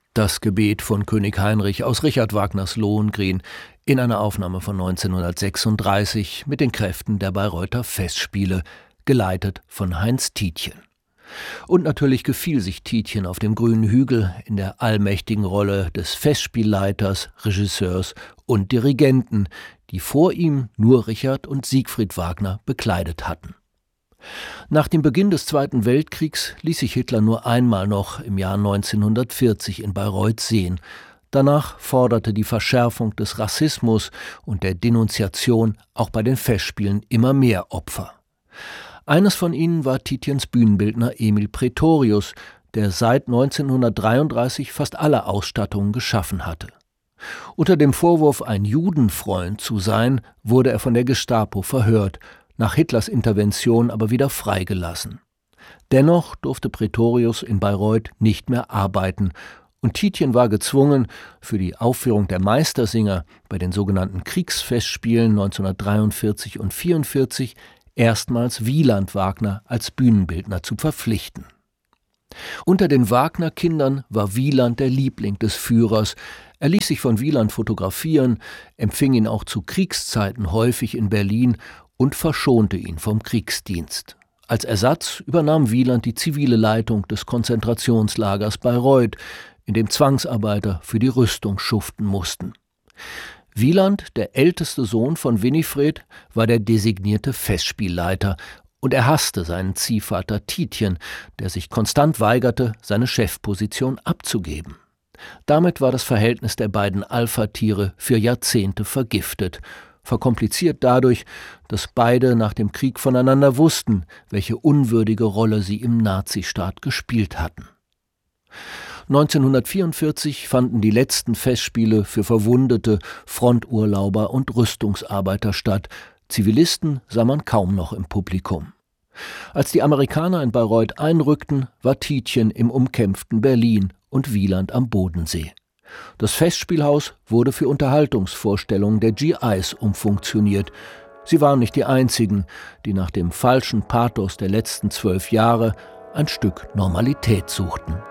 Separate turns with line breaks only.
Das Gebet von König Heinrich aus Richard Wagners Lohengrin in einer Aufnahme von 1936 mit den Kräften der Bayreuther Festspiele, geleitet von Heinz Tietjen. Und natürlich gefiel sich Tietjen auf dem grünen Hügel in der allmächtigen Rolle des Festspielleiters, Regisseurs und Dirigenten, die vor ihm nur Richard und Siegfried Wagner bekleidet hatten. Nach dem Beginn des Zweiten Weltkriegs ließ sich Hitler nur einmal noch im Jahr 1940 in Bayreuth sehen. Danach forderte die Verschärfung des Rassismus und der Denunziation auch bei den Festspielen immer mehr Opfer. Eines von ihnen war Tietjens Bühnenbildner Emil Praetorius, der seit 1933 fast alle Ausstattungen geschaffen hatte. Unter dem Vorwurf, ein Judenfreund zu sein, wurde er von der Gestapo verhört, nach Hitlers Intervention aber wieder freigelassen. Dennoch durfte Praetorius in Bayreuth nicht mehr arbeiten und Tietjen war gezwungen, für die Aufführung der Meistersinger bei den sogenannten Kriegsfestspielen 1943 und 1944 erstmals Wieland Wagner als Bühnenbildner zu verpflichten. Unter den Wagner-Kindern war Wieland der Liebling des Führers. Er ließ sich von Wieland fotografieren, empfing ihn auch zu Kriegszeiten häufig in Berlin und verschonte ihn vom Kriegsdienst. Als Ersatz übernahm Wieland die zivile Leitung des Konzentrationslagers Bayreuth, in dem Zwangsarbeiter für die Rüstung schuften mussten. Wieland, der älteste Sohn von Winifred, war der designierte Festspielleiter und er hasste seinen Ziehvater Tietjen, der sich konstant weigerte, seine Chefposition abzugeben. Damit war das Verhältnis der beiden Alpha-Tiere für Jahrzehnte vergiftet, verkompliziert dadurch, dass beide nach dem Krieg voneinander wussten, welche unwürdige Rolle sie im Nazistaat gespielt hatten. 1944 fanden die letzten Festspiele für Verwundete, Fronturlauber und Rüstungsarbeiter statt. Zivilisten sah man kaum noch im Publikum. Als die Amerikaner in Bayreuth einrückten, war Tietjen im umkämpften Berlin und Wieland am Bodensee. Das Festspielhaus wurde für Unterhaltungsvorstellungen der GIs umfunktioniert. Sie waren nicht die einzigen, die nach dem falschen Pathos der letzten 12 Jahre ein Stück Normalität suchten.